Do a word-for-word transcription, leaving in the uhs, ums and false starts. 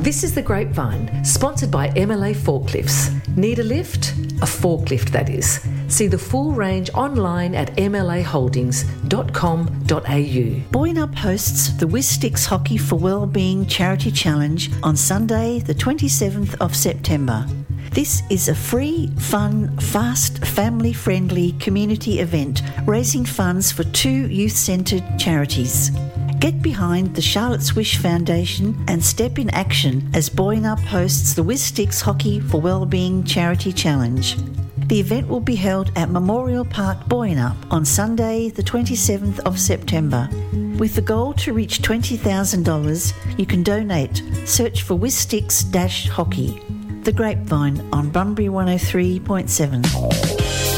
This is The Grapevine, sponsored by M L A Forklifts. Need a lift? A forklift, that is. See the full range online at m l a holdings dot com dot a u. Boynup hosts the Wistix Hockey for Wellbeing Charity Challenge on Sunday, the twenty-seventh of September. This is a free, fun, fast, family-friendly community event raising funds for two youth-centred charities. Get behind the Charlotte's Wish Foundation and step in action as Boynup hosts the Wistix Hockey for Wellbeing Charity Challenge. The event will be held at Memorial Park, Boynup on Sunday, the twenty-seventh of September. With the goal to reach twenty thousand dollars, you can donate. Search for Wistix Hockey. The Grapevine on Bunbury one oh three point seven.